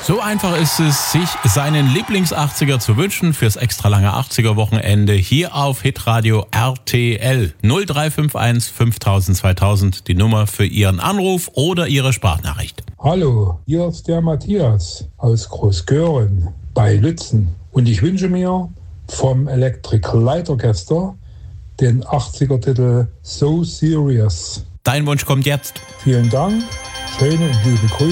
So einfach ist es, sich seinen Lieblings-80er zu wünschen fürs extra lange 80er-Wochenende hier auf Hitradio RTL 0351 5000 2000, die Nummer für Ihren Anruf oder Ihre Sprachnachricht. Hallo, hier ist der Matthias aus Großgören bei Lützen und ich wünsche mir vom Electric Light Orchester den 80er-Titel So Serious. Dein Wunsch kommt jetzt. Vielen Dank, schöne und liebe Grüße.